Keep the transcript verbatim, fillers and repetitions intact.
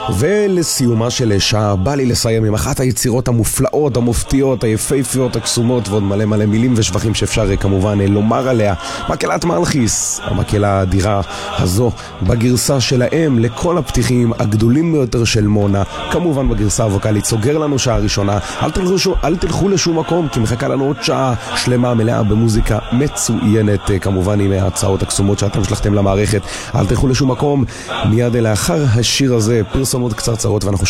ולסיומה של שעה בא לי לסיים עם אחת היצירות המופלאות, המופתיות, היפהפיות, הקסומות ועוד מלא מלא מילים ושבחים שאפשר כמובן לומר עליה. מקהלת מלכיס, המקהלה האדירה הזו בגרסה שלהם לכל הפתיחים הגדולים ביותר של מונה, כמובן בגרסה הווקלית, סוגר לנו שעה ראשונה. אל תלכו, אל תלכו לשום מקום, כי מחכה לנו עוד שעה שלמה מלאה במוזיקה מצוינת, כמובן עם ההצעות הקסומות שאתם שלחתם למערכת. אל תלכו לשום מקום, מיד לאחר השיר הזה פרסומות קצרצרות ואנחנו